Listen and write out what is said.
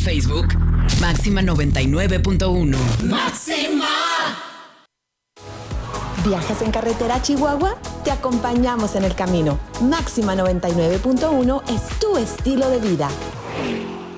Facebook, Máxima 99.1. ¡Máxima! ¿Viajas en carretera a Chihuahua? Te acompañamos en el camino. Máxima 99.1 es tu estilo de vida.